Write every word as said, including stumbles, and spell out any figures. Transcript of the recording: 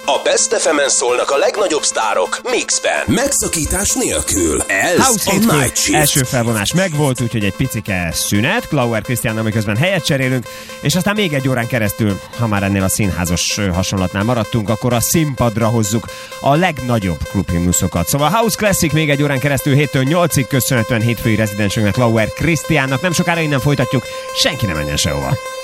A Best ef emen szólnak a legnagyobb sztárok mixben. Megszakítás nélkül. Ez House a Night Shift. Első felvonás megvolt, úgyhogy egy picike szünet. Klauer Krisztiánnal miközben helyet cserélünk, és aztán még egy órán keresztül, ha már ennél a színházos hasonlatnál maradtunk, akkor a színpadra hozzuk a legnagyobb klubhimnuszokat. Szóval House Classic még egy órán keresztül héttől nyolcig, köszönhetően hétfői rezidensünknek, Klauer Krisztiánnak. Nem sokára innen folytatjuk, senki ne menjen sehova.